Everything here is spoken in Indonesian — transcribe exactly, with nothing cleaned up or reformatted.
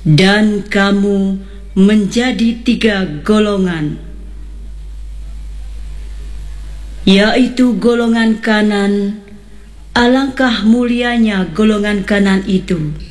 Dan kamu menjadi tiga golongan, yaitu golongan kanan. Alangkah mulianya golongan kanan itu.